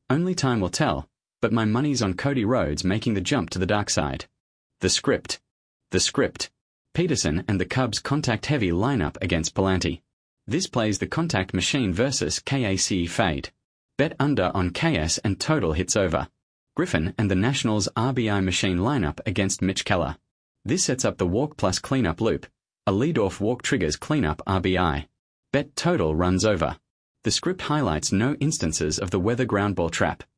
Only time will tell, but my money's on Cody Rhodes making the jump to the dark side. The script. Peterson and the Cubs contact-heavy lineup against Pallante. This plays the contact machine versus KAC fade. Bet under on KS and total hits over. Griffin and the Nationals RBI machine lineup against Mitch Keller. This sets up the walk plus cleanup loop. A leadoff walk triggers cleanup RBI. Bet total runs over. The script highlights no instances of the weather ground ball trap.